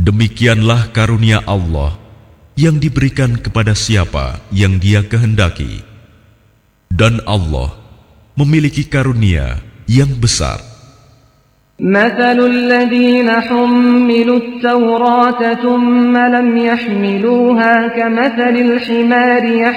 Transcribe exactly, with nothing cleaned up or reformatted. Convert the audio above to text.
Demikianlah karunia Allah yang diberikan kepada siapa yang Dia kehendaki. Dan Allah memiliki karunia yang besar. مثل الذين حملوا التوراة ثم لم يحملوها كمثل الحمار